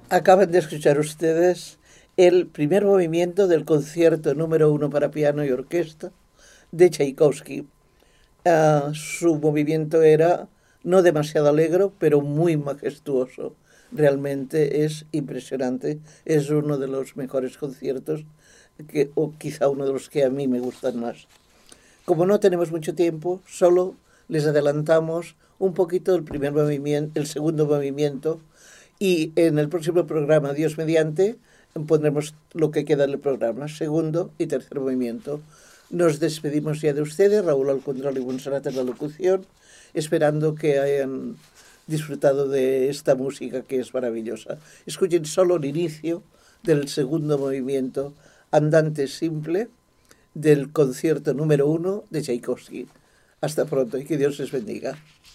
Acaban de escuchar ustedes el primer movimiento del concierto número uno para piano y orquesta de Tchaikovsky. Su movimiento era no demasiado alegre, pero muy majestuoso. Realmente es impresionante. Es uno de los mejores conciertos, o quizá uno de los que a mí me gustan más. Como no tenemos mucho tiempo, solo les adelantamos un poquito el primer movimiento, el segundo movimiento, y en el próximo programa, Dios mediante, pondremos lo que queda del programa, segundo y tercer movimiento. Nos despedimos ya de ustedes, Raúl al control y Monserrat en la locución, esperando que hayan disfrutado de esta música que es maravillosa. Escuchen solo el inicio del segundo movimiento, Andante simple, del concierto número uno de Tchaikovsky. Hasta pronto y que Dios les bendiga.